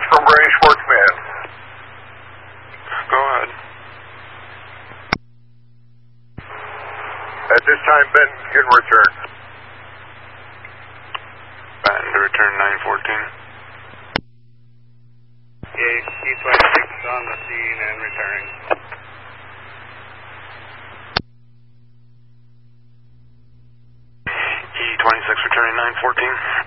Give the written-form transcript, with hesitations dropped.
from Brady Sports Command. Go ahead. At this time, Ben can return. Ben to return 914. E26 on the scene and returning. E26 returning 914.